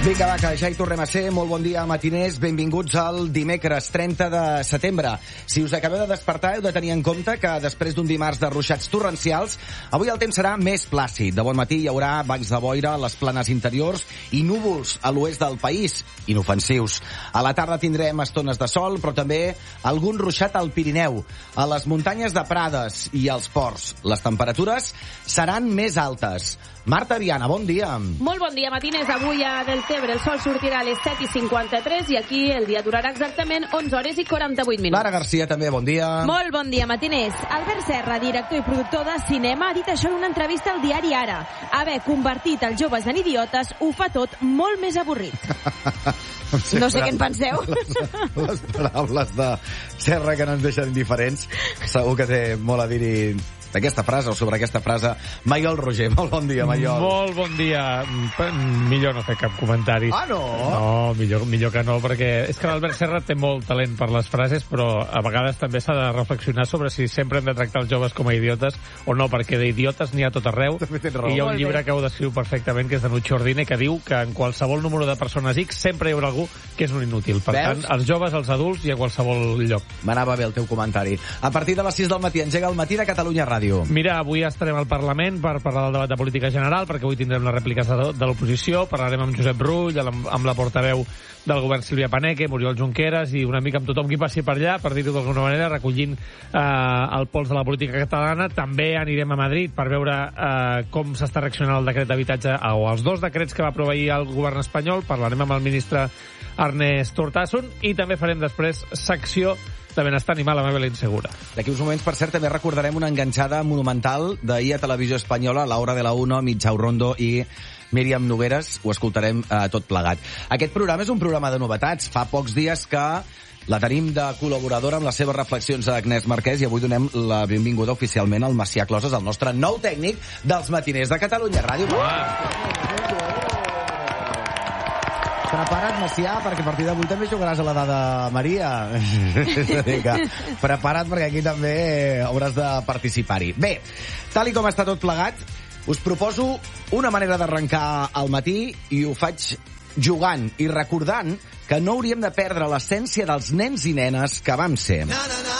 Vinga, va, que ja hi tornem a ser. Molt bon dia, matiners. Benvinguts al dimecres 30 de setembre. Si us acabeu de despertar, heu de tenir en compte que després d'un dimarts de ruixats torrencials, avui el temps serà més plàcid. De bon matí hi haurà bancs de boira a les planes interiors i núvols a l'oest del país, inofensius. A la tarda tindrem estones de sol, però també algun ruixat al Pirineu, a les muntanyes de Prades i als ports. Les temperatures seran més altes. Marta Viana, bon dia. Molt bon dia, matiners. Avui a Deltebre el sol sortirà a les 7:53 i aquí el dia durarà exactament 11 hores i 48 minuts. Lara Garcia, també, bon dia. Molt bon dia, matiners. Albert Serra, director i productor de cinema, ha dit això en una entrevista al diari Ara. Haver convertit els joves en idiotes ho fa tot molt més avorrit. No sé què en penseu. Les paraules de Serra que no ens deixen indiferents. Segur que té molt a dir-hi d'aquesta frase o sobre aquesta frase. Maiol Roger, molt bon dia, Maiol. Molt bon dia. Millor no fer cap comentari. Ah, no? No, millor que no, perquè és que l'Albert Serra té molt talent per les frases, però a vegades també s'ha de reflexionar sobre si sempre hem de tractar els joves com a idiotes o no, perquè d'idiotes n'hi ha tot arreu. I hi ha un llibre que ho descriu perfectament, que és de Nuccio Ordine, que diu que en qualsevol número de persones X sempre hi haurà algú que és un inútil. Per tant, els joves, els adults i a qualsevol lloc. M'anava bé el teu comentari. A partir de les 6 del matí engega el Matí de Catalunya Ràdio. Mira, avui estarem al Parlament per parlar del debat de política general, perquè avui tindrem les rèpliques de l'oposició, parlarem amb Josep Rull, amb la portaveu del govern Sílvia Paneque, Oriol Junqueras i una mica amb tothom qui passi per allà, per dir-ho d'alguna manera, recollint el pols de la política catalana. També anirem a Madrid per veure com s'està reaccionant el decret d'habitatge o els dos decrets que va aprovar ahir el govern espanyol. Parlarem amb el ministre Ernest Urtasun i també farem després secció de benestar animal amb Evelyn Segura. D'aquí uns moments, per cert, també recordarem una enganxada monumental d'ahir a Televisió Espanyola, a l'Hora de la 1, amb Mitjau Rondo i Míriam Nogueres. Ho escoltarem tot plegat. Aquest programa és un programa de novetats. Fa pocs dies que la tenim de col·laboradora amb les seves reflexions a Agnès Marquès i avui donem la benvinguda oficialment al Macià Closes, el nostre nou tècnic dels matiners de Catalunya Ràdio. Prepara't, Macià, perquè a partir d'avui també jugaràs a la dada Maria. És a dir que prepara't perquè aquí també hauràs de participar-hi. Bé, tal i com està tot plegat, us proposo una manera d'arrencar al matí i ho faig jugant i recordant que no hauríem de perdre l'essència dels nens i nenes que vam ser.